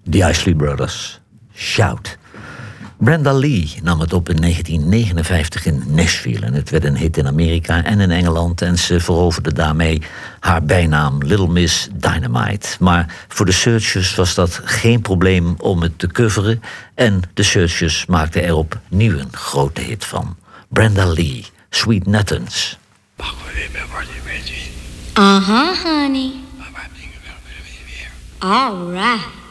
The Isley Brothers, Shout. Brenda Lee nam het op in 1959 in Nashville. En het werd een hit in Amerika en in Engeland. En ze veroverde daarmee haar bijnaam Little Miss Dynamite. Maar voor de Searchers was dat geen probleem om het te coveren. En de Searchers maakten er opnieuw een grote hit van. Brenda Lee, Sweet Nothings. Uh-huh, honey. All right.